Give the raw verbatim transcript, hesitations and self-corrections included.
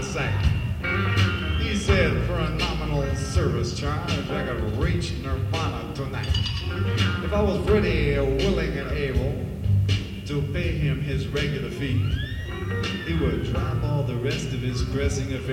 sack. He said for a nominal service charge, I could reach Nirvana tonight. If I was ready, willing, and able to pay him his regular fee, he would drop all the rest of his pressing affairs